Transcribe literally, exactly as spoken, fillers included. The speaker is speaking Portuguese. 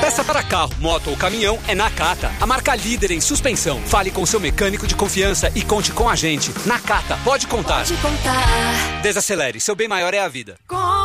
Peça para carro, moto ou caminhão é Nakata, a marca líder em suspensão. Fale com seu mecânico de confiança e conte com a gente. Nakata, pode contar. Pode contar. Desacelere, seu bem maior é a vida. Com